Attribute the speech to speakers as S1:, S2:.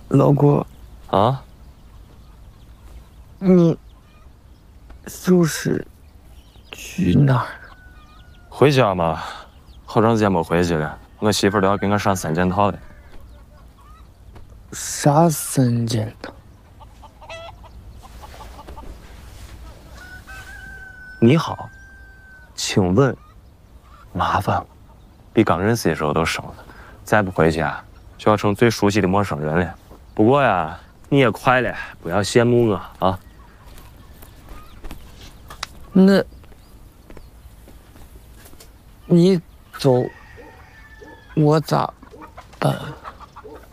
S1: 老郭，
S2: 啊，
S1: 你就是去哪儿？
S2: 回家嘛，好长时间没回去了。我媳妇儿都要给我上3件套了。
S1: 啥3件套？
S2: 你好，请问，麻烦了，比刚认识的时候都生了。再不回去啊，就要成最熟悉的陌生人了。不过呀，你也快了，不要羡慕我啊。
S1: 那，你走，我咋办？